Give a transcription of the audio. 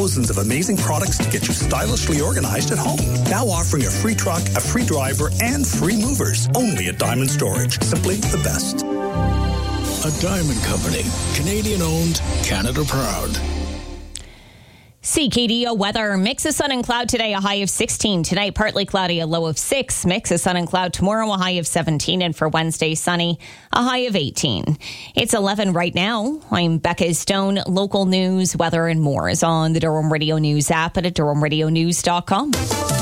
Thousands of amazing products to get you stylishly organized at home. Now offering a free truck, a free driver, and free movers. Only at Diamond Storage. Simply the best. A Diamond Company. Canadian owned, Canada proud. CKDO weather. Mix of sun and cloud today, a high of 16. Tonight, partly cloudy, a low of 6. Mix of sun and cloud tomorrow, a high of 17. And for Wednesday, sunny, a high of 18. It's 11 right now. I'm Becca Stone. Local news, weather, and more is on the Durham Radio News app and at durhamradionews.com.